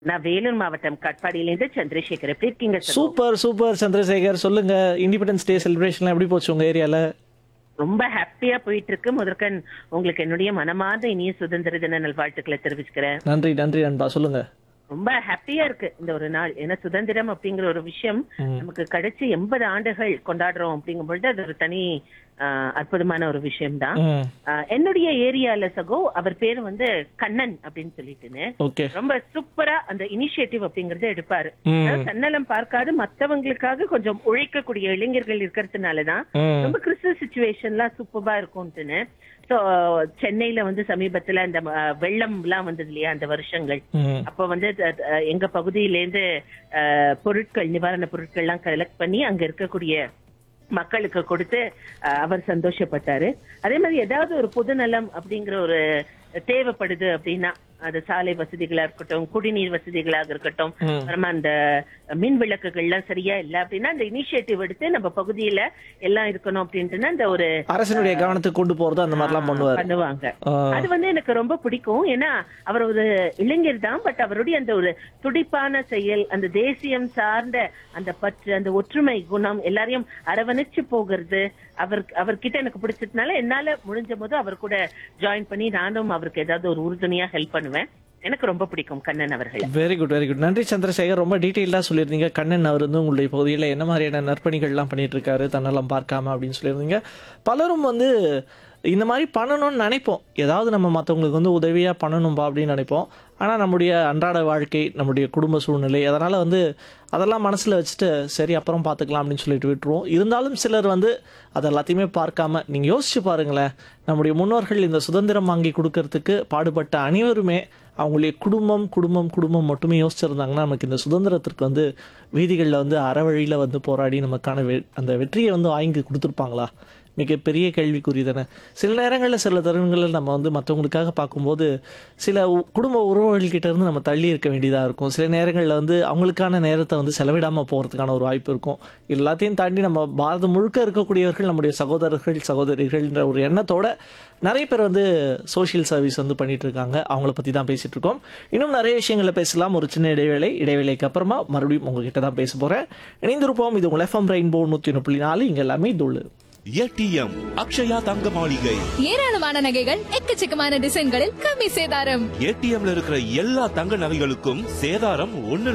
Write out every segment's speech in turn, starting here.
நான் வேலூர் மாவட்டம் காட்பாடியிலேருந்து சந்திரசேகர். எப்படி இருக்கீங்க சகோ? சூப்பர் சூப்பர் சந்திரசேகர், சொல்லுங்க. இண்டிபெண்டன்ஸ் டே செலிப்ரேஷன்லாம் எப்படி போச்சு உங்க ஏரியால? ரொம்ப ஹாப்பியா போயிட்டு இருக்கு. முதற்கண் உங்களுக்கு என்னுடைய மனமார்ந்த இனிய சுதந்திர தின நல்வாழ்த்துக்களை தெரிவிச்சுக்கிறேன். நன்றி நன்றி அன்பா, சொல்லுங்க. ரொம்ப ஹாப்பியா இருக்கு இந்த ஒரு நாள். ஏன்னா சுதந்திரம் அப்படிங்கிற ஒரு விஷயம் நமக்கு கிடைச்சி 80 ஆண்டுகள் கொண்டாடுறோம் அப்படிங்கும் பொழுது அது ஒரு தனி அற்புதமான ஒரு விஷயம்தான். ம், என்னுடைய ஏரியால சகோ அவர் பேரு வந்து கண்ணன் அப்படின்னு சொல்லிட்டுன்னு ஓகே. ரொம்ப சூப்பரா அந்த இனிஷியேட்டிவ் அப்படிங்கறத எடுப்பாரு. ம், அதாவது தன்னலம் பார்க்காது மத்தவங்களுக்காக கொஞ்சம் உழைக்கக்கூடிய இளைஞர்கள் இருக்கிறதுனாலதான் ம், ரொம்ப கிறிஸ்டல் சிச்சுவேஷன்லாம் சூப்பரா இருக்கும்ட்டுன்னு. சோ சென்னையில வந்து சமீபத்துல இந்த வெள்ளம் எல்லாம் வந்தது இல்லையா அந்த வருஷங்கள். ம், அப்ப வந்து எங்க பகுதியிலேருந்து பொருட்கள், நிவாரண பொருட்கள் எல்லாம் கலெக்ட் பண்ணி அங்க இருக்கக்கூடிய மக்களுக்கு கொடுத்து அவர் சந்தோஷப்பட்டாரு. அதே மாதிரி ஏதாவது ஒரு பொதுநலம் அப்படிங்கிற ஒரு தேவைப்படுது அப்படின்னா அது சாலை வசதிகளா இருக்கட்டும், குடிநீர் வசதிகளாக இருக்கட்டும், ம். அப்புறமா அந்த மின் விளக்குகள்லாம் சரியா இல்ல அப்படின்னா அந்த இனிஷியேட்டிவ் எடுத்து நம்ம பகுதியில எல்லாம் இருக்கணும் அப்படின்ட்டு அந்த ஒரு அரசனுடைய கவனத்துக்கு கொண்டு போறது அந்த மாதிரிலாம் பண்ணுவாரு. பண்ணுவாங்க. ஆ, அது வந்து எனக்கு ரொம்ப பிடிக்கும். ஏன்னா அவர் ஒரு இளைஞர் தான், பட் அவருடைய அந்த ஒரு துடிப்பான செயல், அந்த தேசியம் சார்ந்த அந்த பற்று, அந்த ஒற்றுமை குணம், எல்லாரையும் அரவணைச்சு போகிறது அவர்கிட்ட எனக்கு பிடிச்சதுனால என்னால முடிஞ்ச போது அவர் கூட ஜாயின் பண்ணி நானும் அவருக்கு ஏதாவது ஒரு உறுதுணையா ஹெல்ப் பண்ணுவேன். எனக்கு ரொம்ப பிடிக்கும் கண்ணன் அவர்கள். Very good very good. நன்றி சந்திரசேகர், ரொம்ப டீட்டெயிலாக சொல்லியிருந்தீங்க. கண்ணன் அவர் வந்து உங்களுடைய பகுதியில் என்ன மாதிரியான நற்பணிகள்லாம் பண்ணிட்டு இருக்காரு தன்னெல்லாம் பார்க்காம அப்படின்னு சொல்லியிருந்தீங்க. பலரும் வந்து இந்த மாதிரி பண்ணணும்னு நினைப்போம், ஏதாவது நம்ம மற்றவங்களுக்கு வந்து உதவியாக பண்ணணும்பா அப்படின்னு நினைப்போம். ஆனால் நம்முடைய அன்றாட வாழ்க்கை, நம்முடைய குடும்ப சூழ்நிலை, அதனால் வந்து அதெல்லாம் மனசில் வச்சுட்டு சரி அப்புறம் பார்த்துக்கலாம் அப்படின்னு சொல்லிட்டு விட்டுருவோம். இருந்தாலும் சிலர் வந்து அது எல்லாத்தையுமே பார்க்காம, நீங்கள் யோசிச்சு பாருங்களேன், நம்முடைய முன்னோர்கள் இந்த சுதந்திரம் வாங்கி கொடுக்கறதுக்கு பாடுபட்ட அனைவருமே அவங்களுடைய குடும்பம் குடும்பம் குடும்பம் மட்டுமே யோசிச்சிருந்தாங்கன்னா நமக்கு இந்த சுதந்திரத்திற்கு வந்து வீதிகளில் வந்து அறவழியில் வந்து போராடி நமக்கான அந்த வெற்றியை வந்து வாங்கி கொடுத்துருப்பாங்களா? மிகப்பெரிய கேள்விக்குறி தானே. சில நேரங்களில் சில தருணங்களில் நம்ம வந்து மற்றவங்களுக்காக பார்க்கும்போது சில குடும்ப உறவுகள்கிட்ட இருந்து நம்ம தள்ளி இருக்க வேண்டியதாக இருக்கும். சில நேரங்களில் வந்து அவங்களுக்கான நேரத்தை வந்து செலவிடாமல் போகிறதுக்கான ஒரு வாய்ப்பு இருக்கும். எல்லாத்தையும் தாண்டி நம்ம பாரதம் முழுக்க இருக்கக்கூடியவர்கள் நம்முடைய சகோதரர்கள் சகோதரிகள்ன்ற ஒரு எண்ணத்தோட நிறைய பேர் வந்து சோஷியல் சர்வீஸ் வந்து பண்ணிட்டு இருக்காங்க. அவங்கள பற்றி தான் பேசிட்டு இருக்கோம். இன்னும் நிறைய விஷயங்களை பேசலாம். ஒரு சின்ன இடைவேளைக்கு அப்புறமா மறுபடியும் உங்ககிட்ட தான் பேச போகிறேன். இணைந்திருப்போம். இது உங்கள் எஃப்எம் ரெயின்போ 101.4. இங்கே எல்லாமே தோழு. ஏடிஎம் அக்ஷயா தங்க மாளிகை. ஏராளமான நகைகள், எக்கச்சக்கமான டிசைன்களில் கம்மி சேதாரம். ஏடிஎம்ல இருக்கிற எல்லா தங்க நகைகளுக்கும் சேதாரம்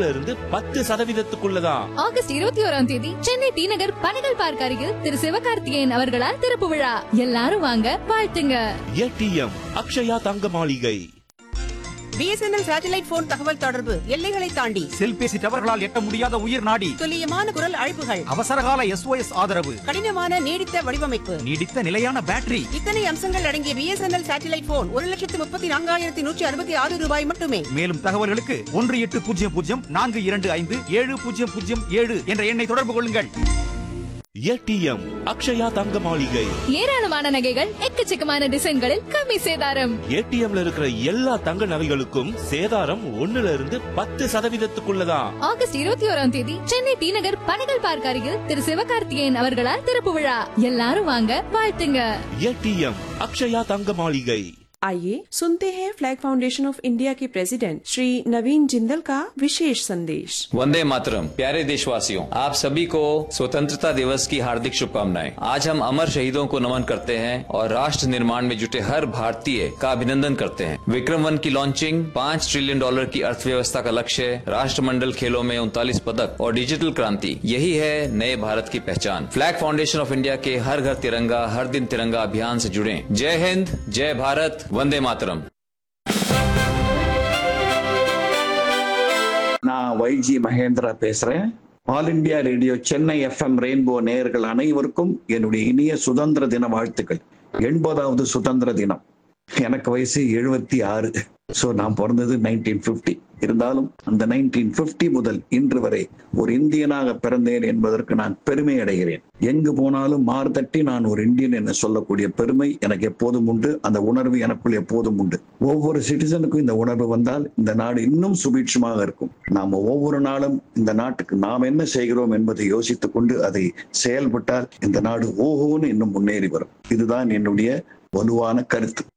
1% ஆகஸ்ட் 21ஆம் தேதி சென்னை டி நகர் பனகல் பார்க் அருகில் திரு சிவகார்த்திகேயன் அவர்களால் திறப்பு விழா. எல்லாரும் வாங்க, வாழ்த்துங்க. ஏடிஎம் அக்ஷயா தங்க மாளிகை. பிஎஸ்என்எல் சேட்டலைட் போன் தகவல் தொடர்பு எல்லைகளை தாண்டி செல்பேசி டவர்களால் எட்ட முடியாத உயிர் நாடி, துல்லியமான குரல் அழைப்புகள், அவசரகால SOS ஆதரவு, கடினமான நீடித்த வடிவமைப்பு, நீடித்த நிலையான பேட்டரி, இத்தனை அம்சங்கள் அடங்கிய பிஎஸ்என்எல் சேட்டலைட் போன் 1,34,166 ரூபாய் மட்டுமே. மேலும் தகவல்களுக்கு 1800-425-7007 என்ற எண்ணை தொடர்பு கொள்ளுங்கள். ஏடிஎம் அக்ஷயா தங்க மாளிகை. ஏராளமான நகைகள், எக்கச்சக்கமான டிசைன்களில் கம்மி சேதாரம். ஏடிஎம்ல இருக்கிற எல்லா தங்க நகைகளுக்கும் சேதாரம் 1% ஆகஸ்ட் 21ஆம் தேதி சென்னை டி நகர் பனகல் பார்க் அருகில் திரு சிவகார்த்திகேயன் அவர்களால் திறப்பு விழா. எல்லாரும் வாங்க, வாழ்த்துங்க. ஏடிஎம் அக்ஷயா தங்க மாளிகை. आइए सुनते हैं फ्लैग फाउंडेशन ऑफ इंडिया के प्रेसिडेंट श्री नवीन जिंदल का विशेष संदेश। वंदे मातरम। प्यारे देशवासियों, आप सभी को स्वतंत्रता दिवस की हार्दिक शुभकामनाएं। आज हम अमर शहीदों को नमन करते हैं और राष्ट्र निर्माण में जुटे हर भारतीय का अभिनंदन करते हैं। विक्रम 1 की लॉन्चिंग, $5 ट्रिलियन की अर्थव्यवस्था का लक्ष्य, राष्ट्रमंडल खेलों में 39 पदक और डिजिटल क्रांति, यही है नए भारत की पहचान। फ्लैग फाउंडेशन ऑफ इंडिया के हर घर तिरंगा हर दिन तिरंगा अभियान से जुड़े। जय हिंद, जय भारत, वंदे मातरम। நான் YG மகேந்திரா பேசுறேன். All India radio Chennai FM rainbow நேயர்கள் அனைவருக்கும் என்னுடைய இனிய சுதந்திர தின வாழ்த்துக்கள். 80வது சுதந்திர தினம். எனக்கு வயசு 76. நான் பிறந்தது 1950. இருந்தாலும் அந்த 1950 முதல் இன்று வரை ஒரு இந்தியனாக பிறந்தேன் என்பதற்கு நான் பெருமை அடைகிறேன். எங்கு போனாலும் மார்தட்டி நான் ஒரு இந்தியன் என சொல்லக்கூடிய பெருமை எனக்கு எப்போதும் உண்டு. அந்த உணர்வு எனக்குள் எப்போதும் உண்டு. ஒவ்வொரு சிட்டிசனுக்கும் இந்த உணர்வு வந்தால் இந்த நாடு இன்னும் சுபீட்சமாக இருக்கும். நாம ஒவ்வொரு நாளும் இந்த நாட்டுக்கு நாம் என்ன செய்கிறோம் என்பதை யோசித்துக் கொண்டு அதை செயல்பட்டால் இந்த நாடு ஓஹோன்னு இன்னும் முன்னேறி வரும். இதுதான் என்னுடைய வலுவான கருத்து.